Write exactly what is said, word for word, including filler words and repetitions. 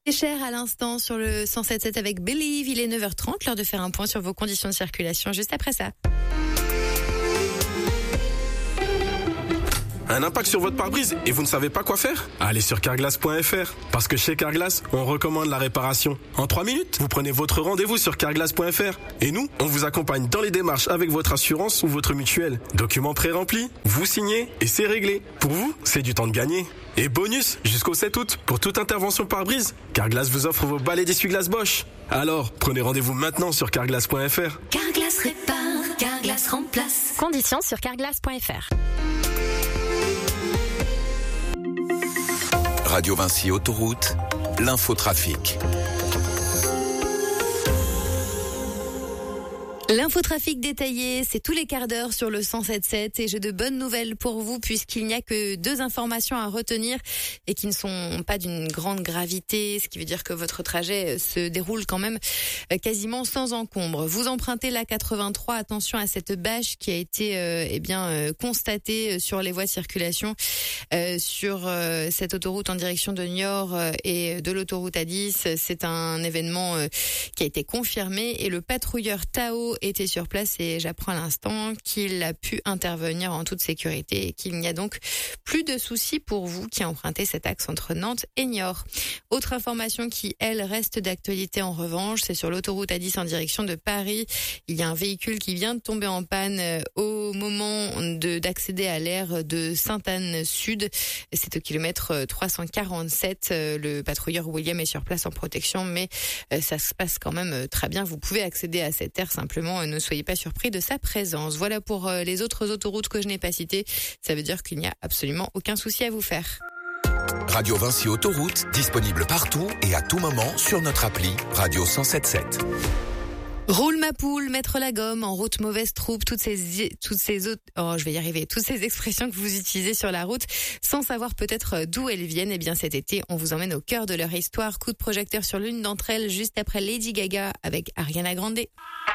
C'est cher à l'instant sur le cent sept sept avec Believe. Il est neuf heures trente, l'heure de faire un point sur vos conditions de circulation juste après ça. Un impact sur votre pare-brise et vous ne savez pas quoi faire? Allez sur carglass point f r. Parce que chez Carglass, on recommande la réparation. En trois minutes, vous prenez votre rendez-vous sur carglass point f r. Et nous, on vous accompagne dans les démarches avec votre assurance ou votre mutuelle. Documents pré-remplis, vous signez et c'est réglé. Pour vous, c'est du temps de gagner. Et bonus, jusqu'au sept août, pour toute intervention pare-brise, Carglass vous offre vos balais d'essuie-glace Bosch. Alors, prenez rendez-vous maintenant sur carglass point f r. Carglass répare, Carglass remplace. Conditions sur carglass point f r. Radio Vinci Autoroute, l'infotrafic. L'infotrafic détaillé, c'est tous les quarts d'heure sur le cent sept sept et j'ai de bonnes nouvelles pour vous puisqu'il n'y a que deux informations à retenir et qui ne sont pas d'une grande gravité, ce qui veut dire que votre trajet se déroule quand même quasiment sans encombre. Vous empruntez l'A quatre-vingt-trois, attention à cette bâche qui a été euh, eh bien euh, constatée sur les voies de circulation euh, sur euh, cette autoroute en direction de Niort euh, et de l'autoroute A dix. C'est un événement euh, qui a été confirmé et le patrouilleur Tao était sur place et j'apprends à l'instant qu'il a pu intervenir en toute sécurité et qu'il n'y a donc plus de soucis pour vous qui empruntez cet axe entre Nantes et Niort. Autre information qui, elle, reste d'actualité en revanche, c'est sur l'autoroute A dix en direction de Paris. Il y a un véhicule qui vient de tomber en panne au moment de, d'accéder à l'aire de Sainte-Anne-Sud. C'est au kilomètre trois cent quarante-sept. Le patrouilleur William est sur place en protection, mais ça se passe quand même très bien. Vous pouvez accéder à cette aire simplement. Ne soyez pas surpris de sa présence. Voilà pour les autres autoroutes que je n'ai pas citées. Ça veut dire qu'il n'y a absolument aucun souci à vous faire. Radio Vinci Autoroute, disponible partout et à tout moment sur notre appli Radio cent sept sept. Roule ma poule, mettre la gomme, en route mauvaise troupe, toutes ces, toutes ces autres, oh, je vais y arriver, toutes ces expressions que vous utilisez sur la route, sans savoir peut-être d'où elles viennent. Eh bien, cet été, on vous emmène au cœur de leur histoire. Coup de projecteur sur l'une d'entre elles, juste après Lady Gaga avec Ariana Grande.